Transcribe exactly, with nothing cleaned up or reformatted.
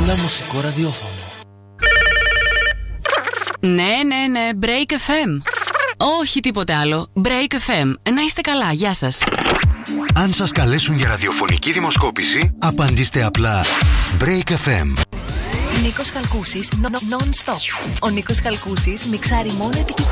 όλα μουσικό ραδιόφωνο. Ναι, ναι, ναι, Break εφ εμ. Όχι τίποτε άλλο. Break εφ εμ. Να είστε καλά, γεια σας. Αν σας καλέσουν για ραδιοφωνική δημοσκόπηση, απαντήστε απλά Break εφ εμ. Νίκος Χαλκούσης, non-stop. Ο Νίκος Χαλκούσης μιξάρει μόνο επιτυχίες.